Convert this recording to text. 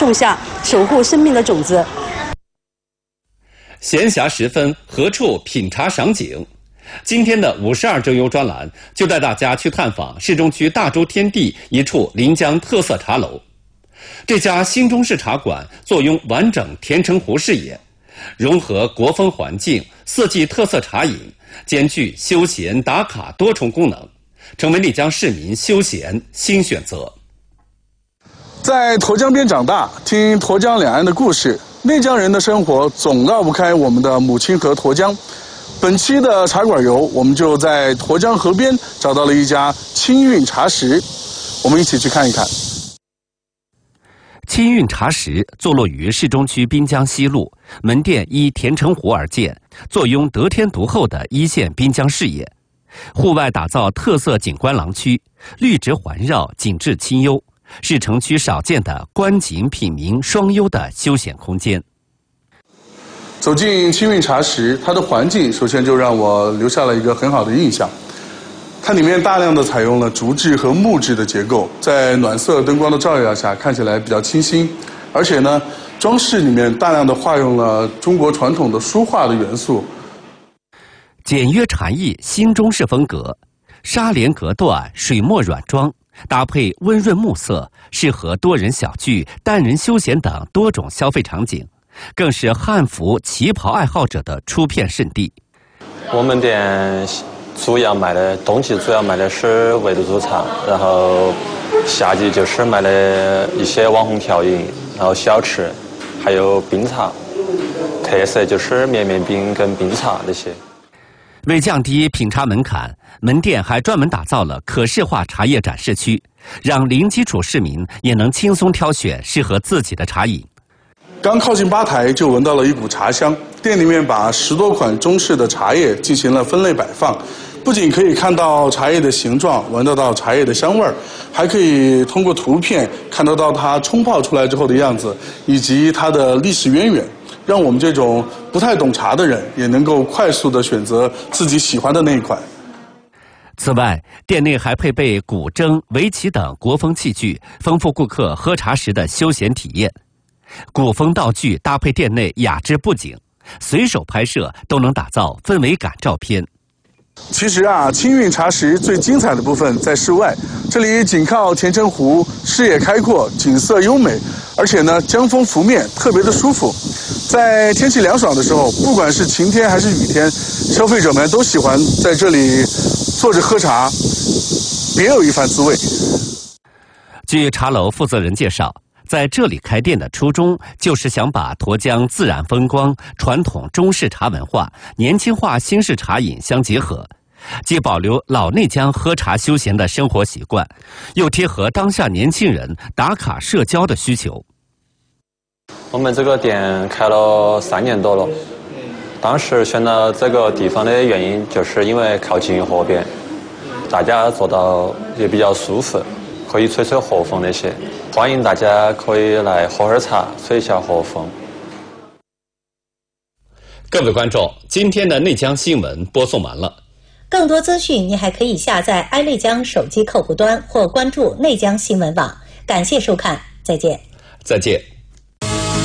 种下守护生命的种子。 闲暇时分，何处品茶赏景？今天的52周游专栏就带大家去探访市中区大洲天地一处临江特色茶楼。这家新中式茶馆坐拥完整田城湖视野，融合国风环境、四季特色茶饮，兼具休闲打卡多重功能，成为内江市民休闲新选择。 在沱江边长大，听沱江两岸的故事，内江人的生活总绕不开我们的母亲河沱江。本期的茶馆游，我们就在沱江河边找到了一家清韵茶食，我们一起去看一看。 清韵茶食坐落于市中区滨江西路，门店依田城湖而建，坐拥得天独厚的一线滨江视野。户外打造特色景观廊区，绿植环绕，景致清幽，是城区少见的观景品茗双优的休闲空间。 走进清韵茶食，它的环境首先就让我留下了一个很好的印象。它里面大量的采用了竹制和木质的结构，在暖色灯光的照耀下，看起来比较清新。而且呢，装饰里面大量的化用了中国传统的书画的元素。 简约禅意，新中式风格，纱帘隔断，水墨软装，搭配温润木色，适合多人小聚、单人休闲等多种消费场景，更是汉服旗袍爱好者的出片圣地。 我们店冬季主要卖的是围炉煮茶，然后夏季就是卖的一些网红调饮，然后小吃，还有冰茶，特色就是绵绵冰跟冰茶那些。 为降低品茶门槛，门店还专门打造了可视化茶叶展示区，让零基础市民也能轻松挑选适合自己的茶饮。 刚靠近吧台就闻到了一股茶香，店里面把10多款中式的茶叶进行了分类摆放，不仅可以看到茶叶的形状，闻得到茶叶的香味儿，还可以通过图片看得到它冲泡出来之后的样子，以及它的历史渊源，让我们这种不太懂茶的人也能够快速地选择自己喜欢的那一款。 此外，店内还配备古筝、围棋等国风器具，丰富顾客喝茶时的休闲体验。古风道具搭配店内雅致布景，随手拍摄都能打造氛围感照片。 其实啊，清韵茶食最精彩的部分在室外，这里紧靠田城湖，视野开阔，景色优美，而且呢，江风拂面，特别的舒服。在天气凉爽的时候，不管是晴天还是雨天，消费者们都喜欢在这里坐着喝茶，别有一番滋味。 据茶楼负责人介绍，在这里开店的初衷就是想把沱江自然风光、传统中式茶文化、年轻化新式茶饮相结合，既保留老内江喝茶休闲的生活习惯，又贴合当下年轻人打卡社交的需求。 我们这个店开了3年多了，当时选到这个地方的原因就是因为靠近河边，大家坐到也比较舒服，可以吹吹河风那些，欢迎大家可以来喝喝茶，吹一下河风。 各位观众，今天的内江新闻播送完了。 更多资讯，您还可以下载爱内江手机客户端或关注内江新闻网。感谢收看，再见。 再见。